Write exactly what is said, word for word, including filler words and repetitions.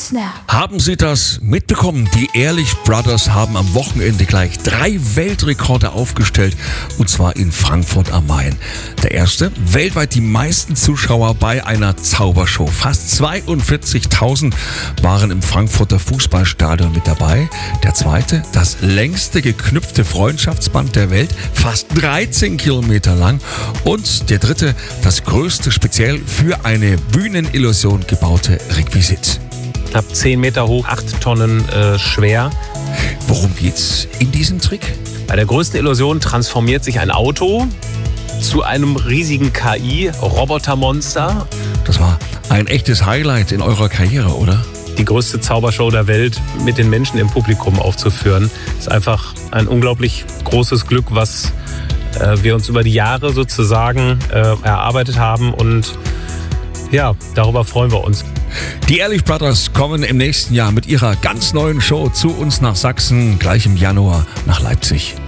Snap. Haben Sie das mitbekommen? Die Ehrlich Brothers haben am Wochenende gleich drei Weltrekorde aufgestellt, und zwar in Frankfurt am Main. Der erste, weltweit die meisten Zuschauer bei einer Zaubershow. Fast zweiundvierzigtausend waren im Frankfurter Fußballstadion mit dabei. Der zweite, das längste geknüpfte Freundschaftsband der Welt, fast dreizehn Kilometer lang. Und der dritte, das größte speziell für eine Bühnenillusion gebaute Requisit. Knapp zehn Meter hoch, acht Tonnen äh, schwer. Worum geht's in diesem Trick? Bei der größten Illusion transformiert sich ein Auto zu einem riesigen K I-Robotermonster. Das war ein echtes Highlight in eurer Karriere, oder? Die größte Zaubershow der Welt mit den Menschen im Publikum aufzuführen, ist einfach ein unglaublich großes Glück, was äh, wir uns über die Jahre sozusagen äh, erarbeitet haben, und ja, darüber freuen wir uns. Die Ehrlich Brothers kommen im nächsten Jahr mit ihrer ganz neuen Show zu uns nach Sachsen, gleich im Januar nach Leipzig.